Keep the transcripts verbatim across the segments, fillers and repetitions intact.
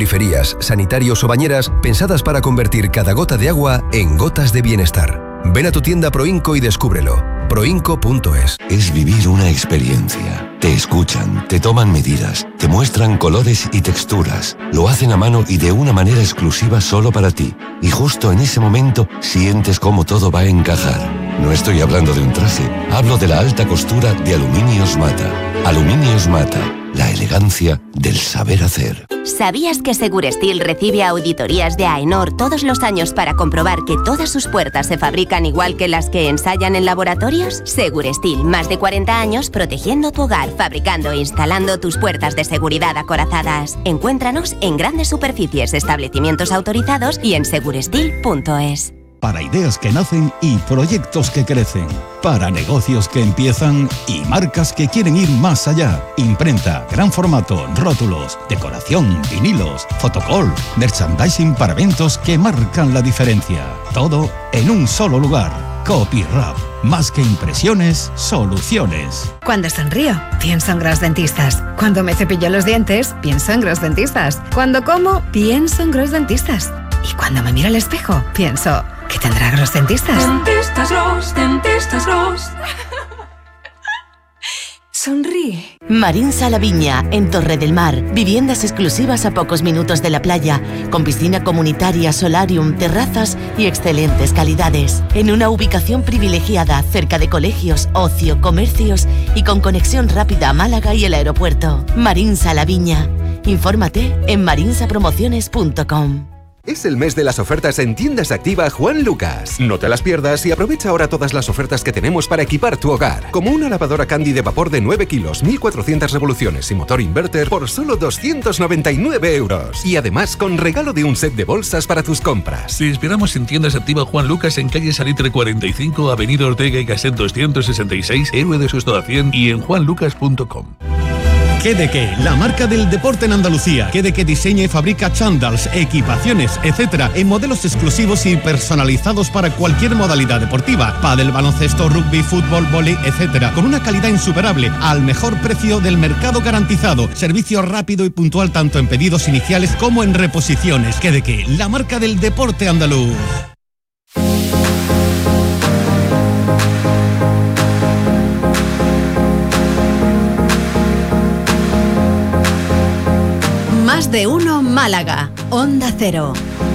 griferías, sanitarios o bañeras pensadas para convertir cada gota de agua en gotas de bienestar. Ven a tu tienda Proinco y descúbrelo. proinco punto es. Es vivir una experiencia. Te escuchan, te toman medidas, te muestran colores y texturas. Lo hacen a mano y de una manera exclusiva solo para ti. Y justo en ese momento sientes cómo todo va a encajar. No estoy hablando de un traje, hablo de la alta costura de Aluminios Mata. Aluminios Mata, la elegancia del saber hacer. ¿Sabías que Segurestil recibe auditorías de AENOR todos los años para comprobar que todas sus puertas se fabrican igual que las que ensayan en laboratorios? Segurestil, más de cuarenta años protegiendo tu hogar, fabricando e instalando tus puertas de seguridad acorazadas. Encuéntranos en grandes superficies, establecimientos autorizados y en segurestil punto es. Para ideas que nacen y proyectos que crecen. Para negocios que empiezan y marcas que quieren ir más allá. Imprenta, gran formato, rótulos, decoración, vinilos, fotocall, merchandising para eventos que marcan la diferencia. Todo en un solo lugar. Copyrap. Más que impresiones, soluciones. Cuando sonrío, pienso en Gros Dentistas. Cuando me cepillo los dientes, pienso en Gros Dentistas. Cuando como, pienso en Gros Dentistas. Y cuando me miro al espejo, pienso... ¿qué tendrá Gros Dentistas? Dentistas Gros, Dentistas Gros. Sonríe. Marinsa La Viña, en Torre del Mar. Viviendas exclusivas a pocos minutos de la playa, con piscina comunitaria, solarium, terrazas y excelentes calidades. En una ubicación privilegiada, cerca de colegios, ocio, comercios y con conexión rápida a Málaga y el aeropuerto. Marinsa La Viña. Infórmate en marinsa promociones punto com. Es el mes de las ofertas en Tiendas Activa Juan Lucas. No te las pierdas y aprovecha ahora todas las ofertas que tenemos para equipar tu hogar. Como una lavadora Candy de vapor de nueve kilos, mil cuatrocientas revoluciones y motor inverter por solo doscientos noventa y nueve euros. Y además con regalo de un set de bolsas para tus compras. Te esperamos en Tiendas Activa Juan Lucas en calle Salitre cuarenta y cinco, avenida Ortega y Gasset doscientos sesenta y seis, Héroe de Sosto cien y en juan lucas punto com. ¿Qué de qué? La marca del deporte en Andalucía. ¿Qué de qué diseña y fabrica chándals, equipaciones, etcétera, en modelos exclusivos y personalizados para cualquier modalidad deportiva? Pádel, baloncesto, rugby, fútbol, vóley, etcétera. Con una calidad insuperable, al mejor precio del mercado garantizado. Servicio rápido y puntual tanto en pedidos iniciales como en reposiciones. ¿Qué de qué? La marca del deporte andaluz. Más de uno Málaga, Onda Cero.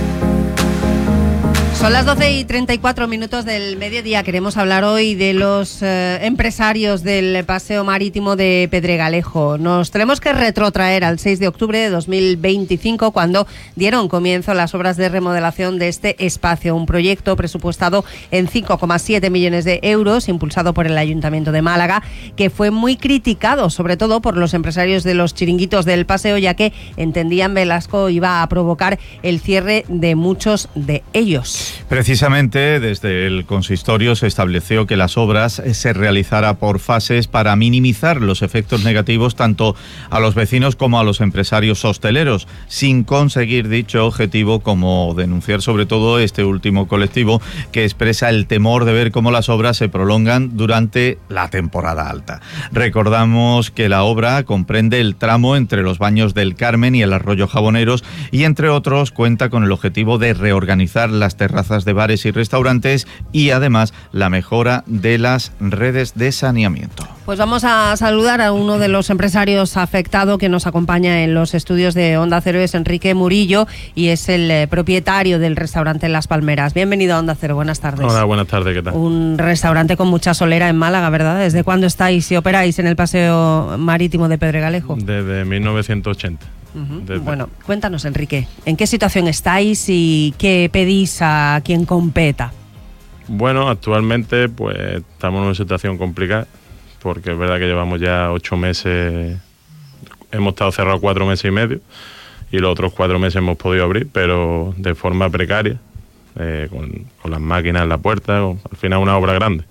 Son las doce y treinta y cuatro minutos del mediodía. Queremos hablar hoy de los eh, empresarios del paseo marítimo de Pedregalejo. Nos tenemos que retrotraer al seis de octubre de dos mil veinticinco, cuando dieron comienzo las obras de remodelación de este espacio, un proyecto presupuestado en cinco coma siete millones de euros, impulsado por el Ayuntamiento de Málaga, que fue muy criticado, sobre todo por los empresarios de los chiringuitos del paseo, ya que entendían Velasco iba a provocar el cierre de muchos de ellos. Precisamente desde el consistorio se estableció que las obras se realizara por fases para minimizar los efectos negativos tanto a los vecinos como a los empresarios hosteleros, sin conseguir dicho objetivo, como denunciar sobre todo este último colectivo, que expresa el temor de ver cómo las obras se prolongan durante la temporada alta. Recordamos que la obra comprende el tramo entre los Baños del Carmen y el Arroyo Jaboneros y, entre otros, cuenta con el objetivo de reorganizar las terrazas de bares y restaurantes y además la mejora de las redes de saneamiento. Pues vamos a saludar a uno de los empresarios afectados que nos acompaña en los estudios de Onda Cero. Es Enrique Murillo y es el eh, propietario del restaurante Las Palmeras. Bienvenido a Onda Cero, buenas tardes. Hola, buenas tardes, ¿qué tal? Un restaurante con mucha solera en Málaga, ¿verdad? ¿Desde cuándo estáis y operáis en el paseo marítimo de Pedregalejo? Desde mil novecientos ochenta. Uh-huh. Desde... Bueno, cuéntanos, Enrique, ¿en qué situación estáis y qué pedís a quien competa? Bueno, actualmente pues estamos en una situación complicada, porque es verdad que llevamos ya ocho meses, hemos estado cerrados cuatro meses y medio, y los otros cuatro meses hemos podido abrir, pero de forma precaria, eh, con, con las máquinas en la puerta, o, al final una obra grande.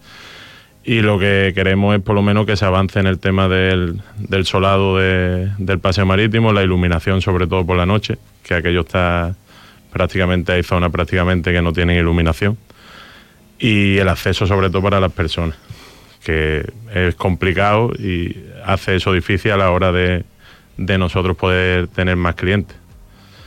Y lo que queremos es por lo menos que se avance en el tema del, del solado de, del paseo marítimo, la iluminación sobre todo por la noche, que aquello está prácticamente, hay zonas prácticamente que no tienen iluminación, y el acceso sobre todo para las personas, que es complicado y hace eso difícil a la hora de, de nosotros poder tener más clientes.